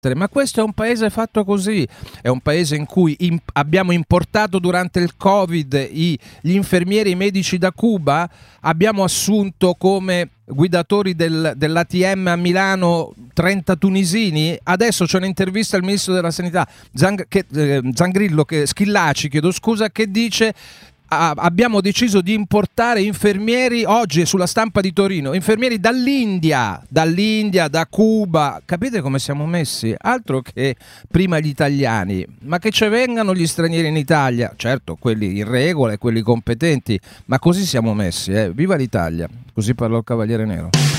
Ma questo è un paese fatto così, è un paese in cui abbiamo importato durante il Covid gli infermieri e i medici da Cuba, abbiamo assunto come guidatori dell'ATM a Milano 30 tunisini, adesso c'è un'intervista al ministro della sanità Schillaci, chiedo scusa, che dice abbiamo deciso di importare infermieri, oggi è sulla Stampa di Torino, infermieri dall'India, da Cuba. Capite come siamo messi? Altro che prima gli italiani, ma che ci vengano gli stranieri in Italia, certo quelli in regola e quelli competenti, ma così siamo messi, Viva l'Italia, così parlò il Cavaliere Nero.